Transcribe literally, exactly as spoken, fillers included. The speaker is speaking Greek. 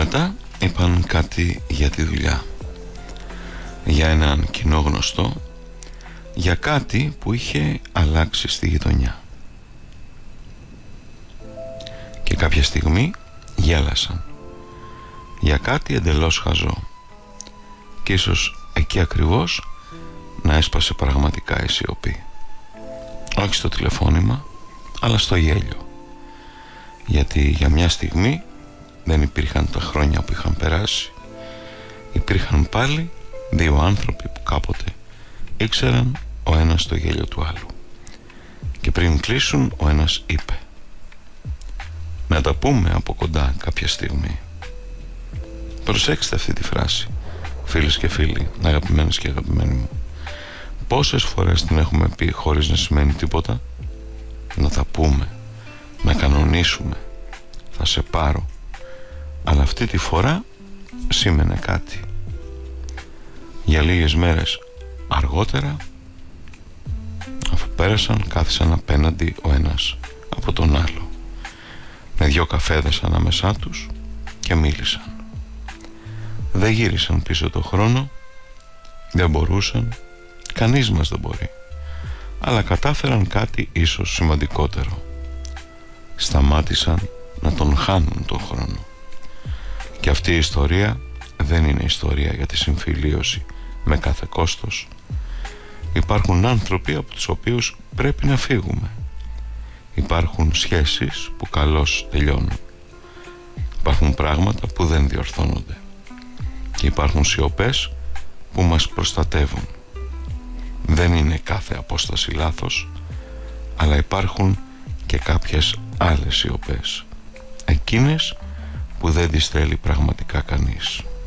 μετά είπαν κάτι για τη δουλειά, για έναν κοινό γνωστό, για κάτι που είχε αλλάξει στη γειτονιά. Και κάποια στιγμή γέλασαν για κάτι εντελώς χαζό, και ίσως εκεί ακριβώς να έσπασε πραγματικά η σιωπή. Όχι στο τηλεφώνημα, αλλά στο γέλιο. Γιατί για μια στιγμή δεν υπήρχαν τα χρόνια που είχαν περάσει. Υπήρχαν πάλι δύο άνθρωποι που κάποτε ήξεραν ο ένας το γέλιο του άλλου. Και πριν κλείσουν, ο ένας είπε: να τα πούμε από κοντά κάποια στιγμή. Προσέξτε αυτή τη φράση, φίλες και φίλοι, αγαπημένες και αγαπημένοι μου. Πόσες φορές την έχουμε πει χωρίς να σημαίνει τίποτα? Να τα πούμε, να κανονίσουμε, θα σε πάρω. Αλλά αυτή τη φορά σήμαινε κάτι. Για λίγες μέρες αργότερα, αφού πέρασαν, κάθισαν απέναντι ο ένας από τον άλλο, με δυο καφέδες ανάμεσά τους, και μίλησαν. Δεν γύρισαν πίσω το χρόνο, δεν μπορούσαν, κανείς μας δεν μπορεί, αλλά κατάφεραν κάτι ίσως σημαντικότερο. Σταμάτησαν να τον χάνουν τον χρόνο. Και αυτή η ιστορία δεν είναι ιστορία για τη συμφιλίωση με κάθε κόστος. Υπάρχουν άνθρωποι από τους οποίους πρέπει να φύγουμε. Υπάρχουν σχέσεις που καλώς τελειώνουν. Υπάρχουν πράγματα που δεν διορθώνονται. Και υπάρχουν σιωπές που μας προστατεύουν. Δεν είναι κάθε απόσταση λάθος, αλλά υπάρχουν και κάποιες άλλες σιωπές, εκείνες που δεν τις θέλει πραγματικά κανείς.